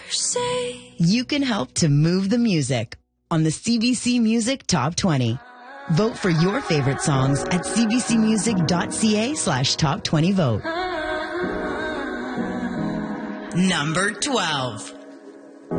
say. You can help to move the music on the CBC Music Top 20. Vote for your favorite songs at cbcmusic.ca/top20vote. Number 12.